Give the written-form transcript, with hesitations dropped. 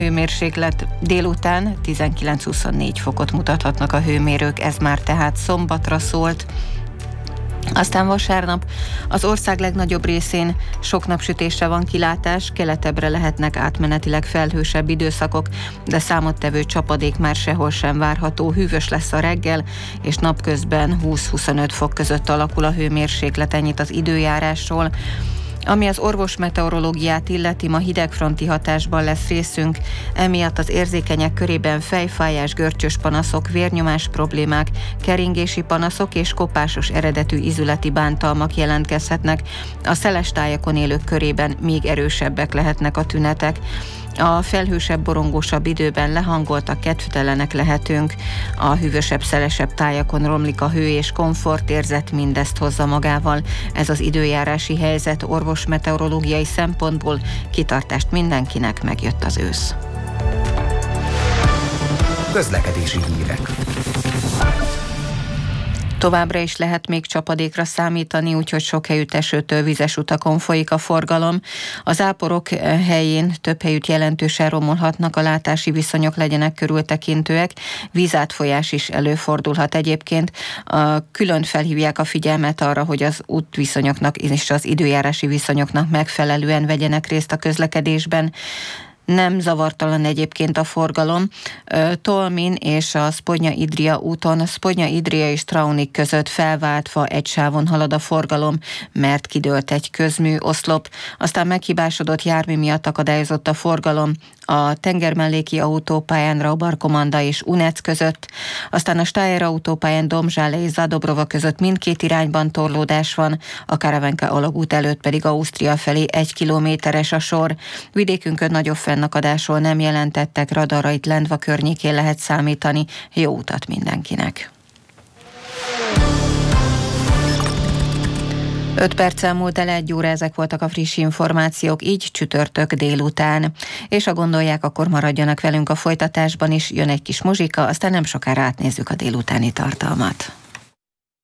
Hőmérséklet délután 19-24 fokot mutathatnak a hőmérők, ez már tehát szombatra szólt. Aztán vasárnap az ország legnagyobb részén sok napsütésre van kilátás, keletebbre lehetnek átmenetileg felhősebb időszakok, de számottevő csapadék már sehol sem várható, hűvös lesz a reggel, és napközben 20-25 fok között alakul a hőmérséklet, ennyit az időjárásról. Ami az orvosmeteorológiát illeti, ma hidegfronti hatásban lesz részünk, emiatt az érzékenyek körében fejfájás, görcsös panaszok, vérnyomás problémák, keringési panaszok és kopásos eredetű ízületi bántalmak jelentkezhetnek. A szeles tájakon élők körében még erősebbek lehetnek a tünetek. A felhősebb, borongósabb időben lehangoltak, kedvtelenek lehetünk. A hűvösebb, szelesebb tájakon romlik a hő és komfortérzet, mindezt hozza magával. Ez az időjárási helyzet orvosmeteorológiai szempontból. Kitartást mindenkinek, megjött az ősz. Közlekedési hírek. Továbbra is lehet még csapadékra számítani, úgyhogy sok helyütt esőtől vizes utakon folyik a forgalom. Az áporok helyén több helyütt jelentősen romolhatnak a látási viszonyok, legyenek körültekintőek. Vízátfolyás is előfordulhat egyébként. Külön felhívják a figyelmet arra, hogy az útviszonyoknak és az időjárási viszonyoknak megfelelően vegyenek részt a közlekedésben. Nem zavartalan egyébként a forgalom. Tolmin és a Spodnya-Idrija úton, Spodnya-Idrija és Traunik között felváltva egy sávon halad a forgalom, mert kidőlt egy közmű-oszlop. Aztán meghibásodott jármű miatt akadályozott a forgalom a tengermelléki autópályán Raubar-Komanda és Unec között. Aztán a Stájer autópályán Domzsále és Zadobrova között mindkét irányban torlódás van, a Karavenka alagút előtt pedig Ausztria felé 1 kilométeres a sor. Vidékünkön nagyobb fennakadásról nem jelentettek, radarra itt Lendva környékén lehet számítani. Jó utat mindenkinek! 5 perccel múlt el 1 óra, ezek voltak a friss információk, így csütörtök délután. És ha gondolják, akkor maradjanak velünk a folytatásban is, jön egy kis muzsika, aztán nem sokára átnézzük a délutáni tartalmat.